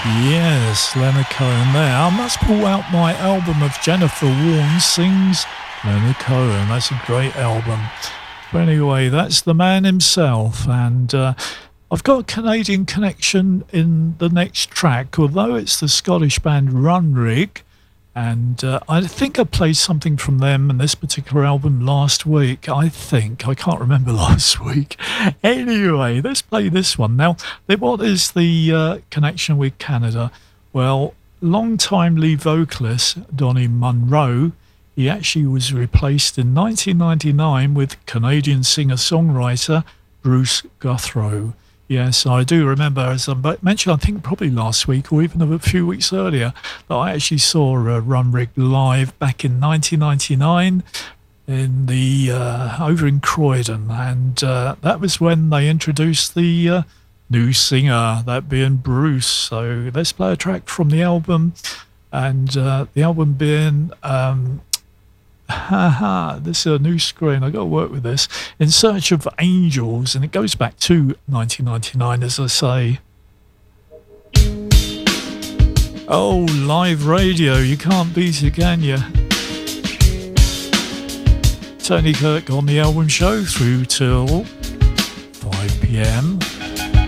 Yes, Leonard Cohen there. I must pull out my album of Jennifer Warren Sings Leonard Cohen. That's a great album. But anyway, that's the man himself. And I've got a Canadian connection in the next track, although it's the Scottish band Runrig. And I think I played something from them in this particular album last week. I can't remember last week. Anyway, let's play this one. Now, what is the connection with Canada? Well, long-time lead vocalist Donny Munro, he actually was replaced in 1999 with Canadian singer-songwriter Bruce Guthrow. Yes, I do remember, as I mentioned, I think probably last week or even a few weeks earlier, that I actually saw Runrig live back in 1999 in the over in Croydon, and that was when they introduced the new singer, that being Bruce. So let's play a track from the album, and the album being this is a new screen. I got to work with this. In Search of Angels, and it goes back to 1999, as I say. Oh, live radio, you can't beat it, can you? Tony Kirk on the album show through till 5 p.m.